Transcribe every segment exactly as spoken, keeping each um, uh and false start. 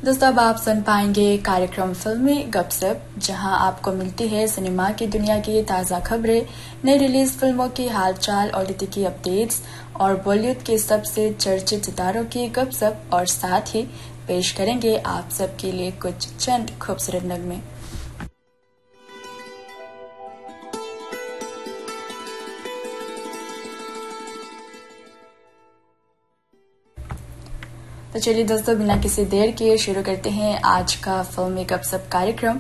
दोस्तों अब आप सुन पाएंगे कार्यक्रम फिल्मी गपशप, जहां आपको मिलती है सिनेमा की दुनिया की ताज़ा खबरें, नई रिलीज फिल्मों की हालचाल, ओटीटी की अपडेट्स और बॉलीवुड के सबसे चर्चित सितारों की गपशप, और साथ ही पेश करेंगे आप सबके लिए कुछ चंद खूबसूरत नगमे। तो चलिए दोस्तों, बिना किसी देर के शुरू करते हैं आज का फिल्मी गपशप कार्यक्रम।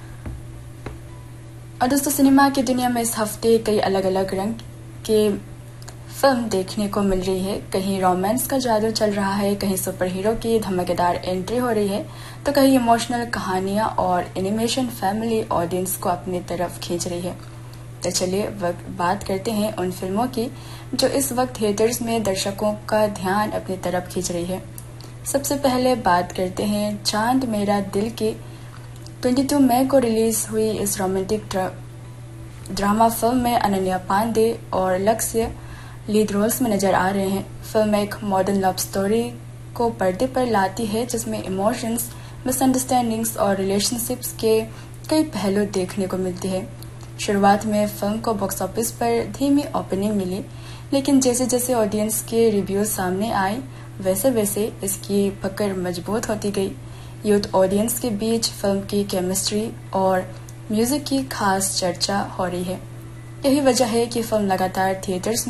और दोस्तों, सिनेमा की दुनिया में इस हफ्ते कई अलग अलग रंग के फिल्म देखने को मिल रही है। कहीं रोमांस का जादू चल रहा है, कहीं सुपर हीरो की धमाकेदार एंट्री हो रही है, तो कहीं इमोशनल कहानियां और एनिमेशन फैमिली ऑडियंस को अपनी तरफ खींच रही है। तो चलिए बात करते हैं उन फिल्मों की जो इस वक्त थिएटर्स में दर्शकों का ध्यान अपनी तरफ खींच रही है। सबसे पहले बात करते हैं चांद मेरा दिल की। बाईस मई को रिलीज हुई इस रोमांटिक ड्रामा फिल्म में अनन्या पांडे और लक्ष्य लीड रोल्स में नजर आ रहे हैं। फिल्म एक मॉडर्न लव स्टोरी को पर्दे पर लाती है, जिसमें इमोशंस, मिसअंडरस्टैंडिंग्स और रिलेशनशिप्स के कई पहलू देखने को मिलते हैं। शुरुआत में फिल्म को बॉक्स ऑफिस पर धीमी ओपनिंग मिली, लेकिन जैसे जैसे ऑडियंस के रिव्यूज सामने आए, वैसे वैसे इसकी पकड़ मजबूत होती गई। यूथ ऑडियंस के बीच फिल्म की केमिस्ट्री और म्यूजिक की खास चर्चा हो रही है। यही वजह है कि फिल्म लगातार थिएटर्स